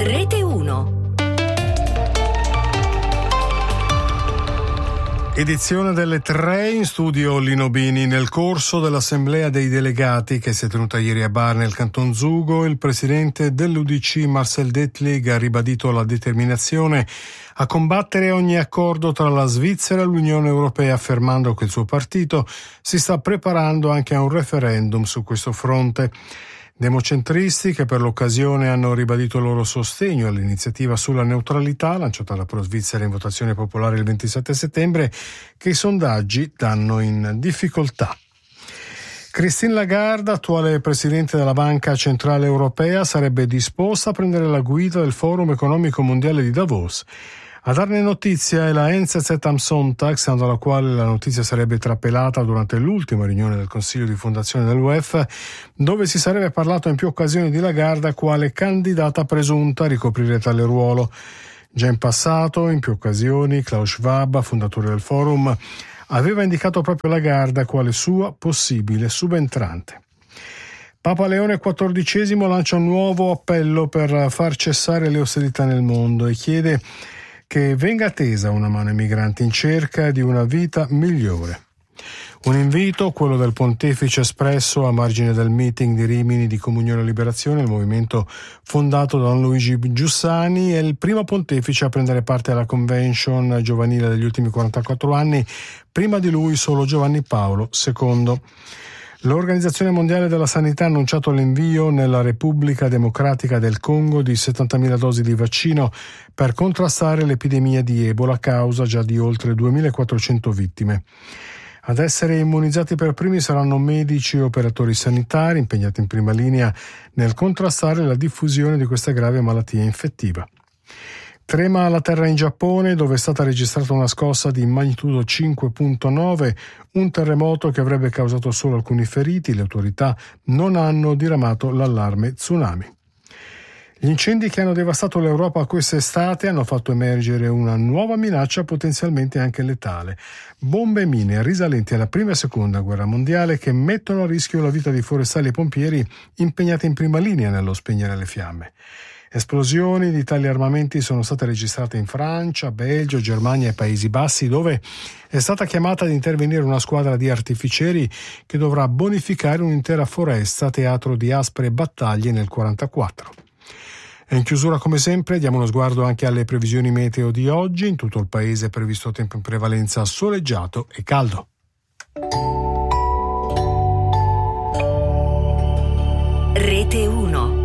Rete 1. Edizione delle 3, in studio Lino Bini. Nel corso dell'assemblea dei delegati che si è tenuta ieri a Bar nel Canton Zugo, il presidente dell'UDC Marcel Dettlig ha ribadito la determinazione a combattere ogni accordo tra la Svizzera e l'Unione Europea, affermando che il suo partito si sta preparando anche a un referendum su questo fronte. Democentristi che per l'occasione hanno ribadito il loro sostegno all'iniziativa sulla neutralità lanciata da Pro Svizzera in votazione popolare il 27 settembre, che i sondaggi danno in difficoltà. Christine Lagarde, attuale presidente della Banca Centrale Europea, sarebbe disposta a prendere la guida del Forum Economico Mondiale di Davos. A darne notizia è la NZZ am Sonntag, stando alla quale la notizia sarebbe trapelata durante l'ultima riunione del Consiglio di Fondazione dell'UEF, dove si sarebbe parlato in più occasioni di Lagarde quale candidata presunta a ricoprire tale ruolo. Già in passato, in più occasioni, Klaus Schwab, fondatore del forum, aveva indicato proprio Lagarde quale sua possibile subentrante. Papa Leone XIV lancia un nuovo appello per far cessare le ostilità nel mondo e chiede che venga tesa una mano ai migranti in cerca di una vita migliore. Un invito, quello del pontefice espresso a margine del meeting di Rimini di Comunione e Liberazione, il movimento fondato da Don Luigi Giussani, è il primo pontefice a prendere parte alla convention giovanile degli ultimi 44 anni, prima di lui solo Giovanni Paolo II. L'Organizzazione Mondiale della Sanità ha annunciato l'invio nella Repubblica Democratica del Congo di 70.000 dosi di vaccino per contrastare l'epidemia di Ebola, a causa già di oltre 2.400 vittime. Ad essere immunizzati per primi saranno medici e operatori sanitari impegnati in prima linea nel contrastare la diffusione di questa grave malattia infettiva. Trema la terra in Giappone, dove è stata registrata una scossa di magnitudo 5.9, un terremoto che avrebbe causato solo alcuni feriti. Le autorità non hanno diramato l'allarme tsunami. Gli incendi che hanno devastato l'Europa quest'estate hanno fatto emergere una nuova minaccia potenzialmente anche letale. Bombe e mine risalenti alla prima e seconda guerra mondiale che mettono a rischio la vita di forestali e pompieri impegnati in prima linea nello spegnere le fiamme. Esplosioni di tali armamenti sono state registrate in Francia, Belgio, Germania e Paesi Bassi, dove è stata chiamata ad intervenire una squadra di artificieri che dovrà bonificare un'intera foresta, teatro di aspre battaglie nel 1944. E in chiusura, come sempre, diamo uno sguardo anche alle previsioni meteo di oggi. In tutto il paese è previsto tempo in prevalenza soleggiato e caldo. Rete 1.